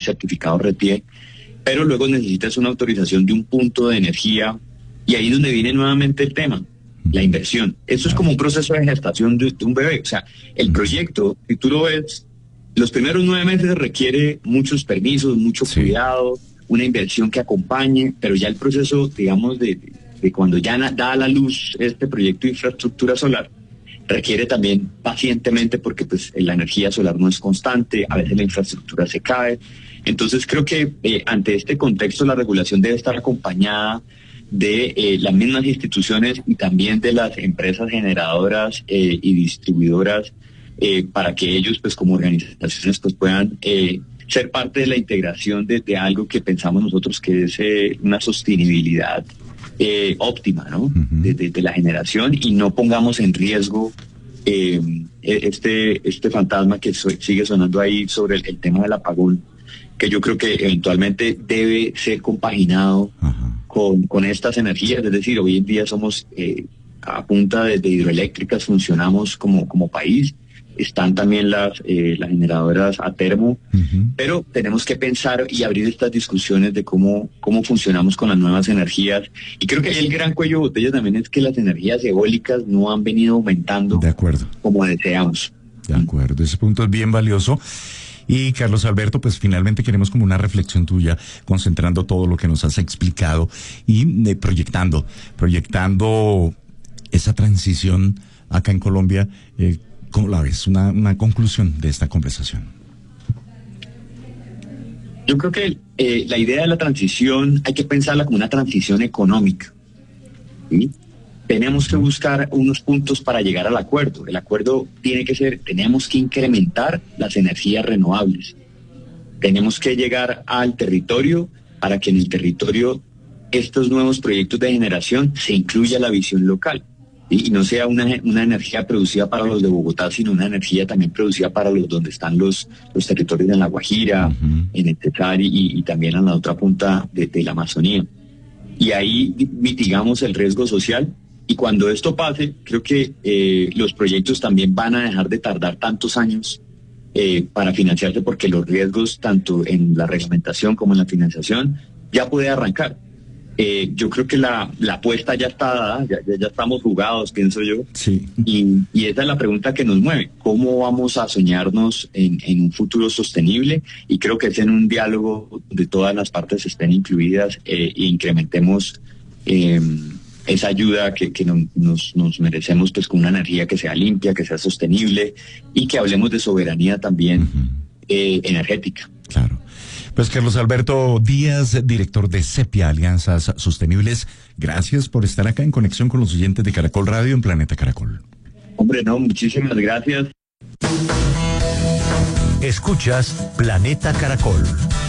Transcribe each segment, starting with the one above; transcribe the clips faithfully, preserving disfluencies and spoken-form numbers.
certificado R T E, pero luego necesitas una autorización de un punto de energía, y ahí es donde viene nuevamente el tema, la inversión. Esto es como un proceso de gestación de, de un bebé. O sea, el proyecto, si tú lo ves, los primeros nueve meses requiere muchos permisos, mucho Sí. cuidado, una inversión que acompañe, pero ya el proceso, digamos, de, de cuando ya na- da a la luz este proyecto de infraestructura solar, requiere también pacientemente, porque pues la energía solar no es constante, a veces la infraestructura se cae. Entonces creo que eh, ante este contexto la regulación debe estar acompañada de eh, las mismas instituciones y también de las empresas generadoras eh, y distribuidoras, eh, para que ellos pues como organizaciones pues puedan eh, ser parte de la integración de, de algo que pensamos nosotros que es eh, una sostenibilidad eh, óptima, ¿no? Uh-huh. de, de, de la generación, y no pongamos en riesgo eh, este, este fantasma que so- sigue sonando ahí sobre el, el tema del apagón, que yo creo que eventualmente debe ser compaginado Ajá. con, con estas energías. Es decir, hoy en día somos eh, a punta de, de hidroeléctricas, funcionamos como, como país, están también las, eh, las generadoras a termo, Uh-huh. pero tenemos que pensar y abrir estas discusiones de cómo, cómo funcionamos con las nuevas energías. Y creo que ahí el gran cuello de botella también es que las energías eólicas no han venido aumentando De acuerdo. como deseamos. De acuerdo, ese punto es bien valioso. Y Carlos Alberto, pues finalmente queremos como una reflexión tuya, concentrando todo lo que nos has explicado y eh, proyectando, proyectando esa transición acá en Colombia. Eh, ¿Cómo la ves? Una, una conclusión de esta conversación. Yo creo que eh, la idea de la transición hay que pensarla como una transición económica, ¿sí? Tenemos que buscar unos puntos para llegar al acuerdo. El acuerdo tiene que ser, tenemos que incrementar las energías renovables. Tenemos que llegar al territorio para que en el territorio estos nuevos proyectos de generación se incluya la visión local, ¿sí? Y no sea una, una energía producida para los de Bogotá, sino una energía también producida para los donde están los, los territorios de La Guajira, Uh-huh. en el Cesar y, y también en la otra punta de, de la Amazonía. Y ahí mitigamos el riesgo social. Y cuando esto pase, creo que eh, los proyectos también van a dejar de tardar tantos años eh, para financiarse, porque los riesgos, tanto en la reglamentación como en la financiación, ya puede arrancar. Eh, yo creo que la, la apuesta ya está dada, ya, ya, ya estamos jugados, pienso yo. Sí. Y, y esa es la pregunta que nos mueve. ¿Cómo vamos a soñarnos en, en un futuro sostenible? Y creo que es en un diálogo donde todas las partes estén incluidas eh, e incrementemos eh, esa ayuda que, que no, nos, nos merecemos, pues con una energía que sea limpia, que sea sostenible, y que hablemos de soberanía también Uh-huh. eh, energética. Claro. Pues Carlos Alberto Díaz, director de Sepia Alianzas Sostenibles, gracias por estar acá en conexión con los oyentes de Caracol Radio en Planeta Caracol. Hombre, no, muchísimas gracias. Escuchas Planeta Caracol.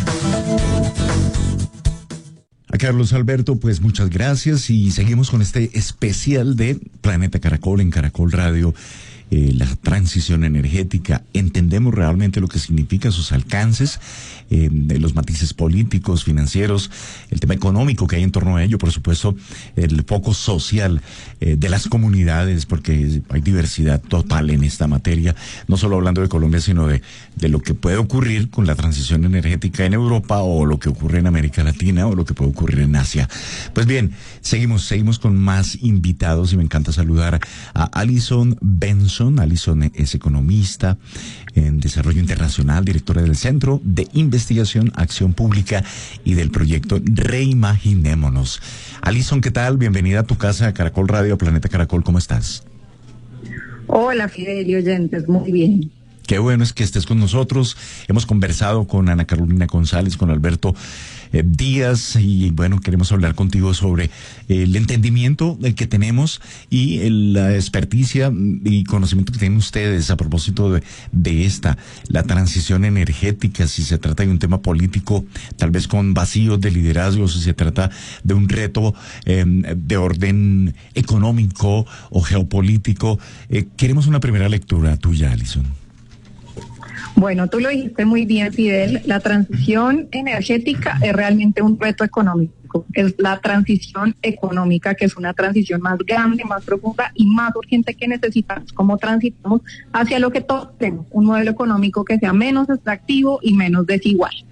A Carlos Alberto, pues muchas gracias y seguimos con este especial de Planeta Caracol en Caracol Radio. Eh, la transición energética, entendemos realmente lo que significa, sus alcances, eh, de los matices políticos, financieros, el tema económico que hay en torno a ello, por supuesto, el foco social eh, de las comunidades, porque hay diversidad total en esta materia, no solo hablando de Colombia, sino de, de lo que puede ocurrir con la transición energética en Europa, o lo que ocurre en América Latina, o lo que puede ocurrir en Asia. Pues bien, seguimos, seguimos con más invitados y me encanta saludar a Alison Benson. Alison es economista en desarrollo internacional, directora del Centro de Investigación, Acción Pública y del proyecto Reimaginémonos. Alison, ¿qué tal? Bienvenida a tu casa, a Caracol Radio, a Planeta Caracol. ¿Cómo estás? Hola, Fidel y oyentes, muy bien. Qué bueno es que estés con nosotros. Hemos conversado con Ana Carolina González, con Alberto eh, Díaz, y bueno, queremos hablar contigo sobre eh, el entendimiento eh, que tenemos y el, la experticia y conocimiento que tienen ustedes a propósito de, de esta, la transición energética, si se trata de un tema político, tal vez con vacíos de liderazgo, si se trata de un reto eh, de orden económico o geopolítico. Eh, queremos una primera lectura tuya, Alison. Bueno, tú lo dijiste muy bien, Fidel. La transición energética es realmente un reto económico. Es la transición económica, que es una transición más grande, más profunda y más urgente que necesitamos. ¿Cómo transitamos hacia lo que todos tenemos? Un modelo económico que sea menos extractivo y menos desigual.